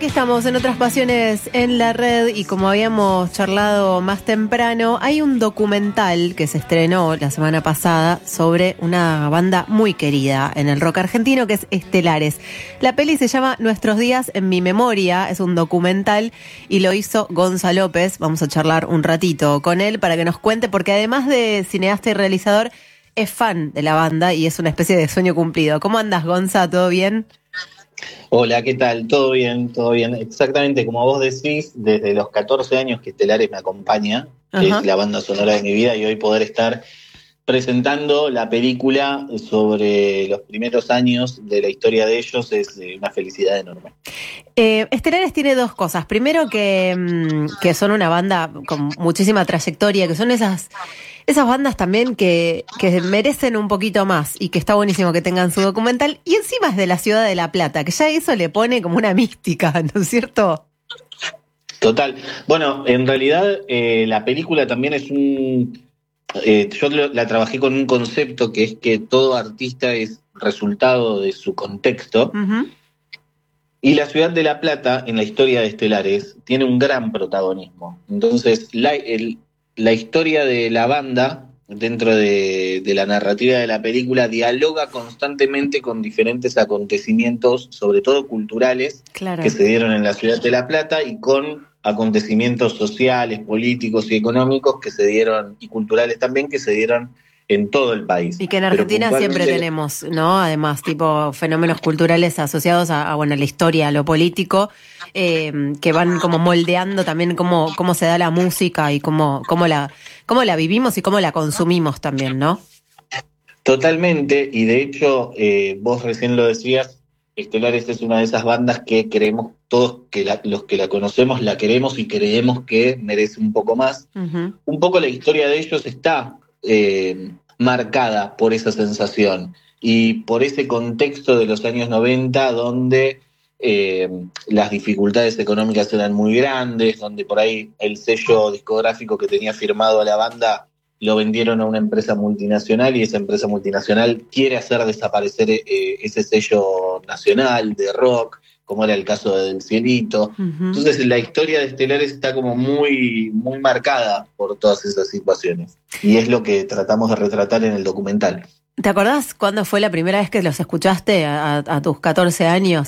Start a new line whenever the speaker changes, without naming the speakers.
estamos en Otras Pasiones en la Red y como habíamos charlado más temprano, hay un documental que se estrenó la semana pasada sobre una banda muy querida en el rock argentino que es Estelares. La peli se llama Nuestros días en mi memoria, es un documental y lo hizo Gonza López. Vamos a charlar un ratito con él para que nos cuente, porque además de cineasta y realizador, es fan de la banda y es una especie de sueño cumplido. ¿Cómo andas, Gonza? ¿Todo bien?
Hola, ¿qué tal? ¿Todo bien? ¿Todo bien? Exactamente como vos decís, desde los 14 años que Estelares me acompaña, que es
Ajá.
la banda sonora de mi vida, y hoy poder estar presentando la película sobre los primeros años de la historia de ellos es una felicidad enorme.
Estelares tiene dos cosas. Primero que son una banda con muchísima trayectoria, que son esas bandas también que merecen un poquito más y que está buenísimo que tengan su documental. Y encima es de la ciudad de La Plata, que ya eso le pone como una mística, ¿no es cierto?
Total. Bueno, en realidad la película también es la trabajé con un concepto que es que todo artista es resultado de su contexto.
Ujú.
Y la ciudad de La Plata, en la historia de Estelares, tiene un gran protagonismo. Entonces, la historia de la banda, dentro de la narrativa de la película, dialoga constantemente con diferentes acontecimientos, sobre todo culturales, que
Claro.
se dieron en la ciudad de La Plata y con acontecimientos sociales, políticos y económicos que se dieron, y culturales también, que se dieron en todo el país.
Y que en
Pero
Argentina siempre
puntualmente
tenemos, ¿no? Además, tipo fenómenos culturales asociados bueno, la historia, a lo político, que van como moldeando también cómo se da la música y cómo la vivimos y cómo la consumimos también, ¿no?
totalmente, y de hecho, vos recién lo decías, Estelares es una de esas bandas que creemos todos que los que la conocemos la queremos y creemos que merece un poco más.
Ujú.
Un poco la historia de ellos está marcada por esa sensación y por ese contexto de los años 90 donde eh, las dificultades económicas eran muy grandes, donde por ahí el sello discográfico que tenía firmado a la banda lo vendieron a una empresa multinacional y esa empresa multinacional quiere hacer desaparecer ese sello nacional de rock, como era el caso de Del Cielito.
Ujú.
Entonces la historia de Estelares está como muy, muy marcada por todas esas situaciones y es lo que tratamos de retratar en el documental.
¿Te acordás cuándo fue la primera vez que los escuchaste a tus 14 años?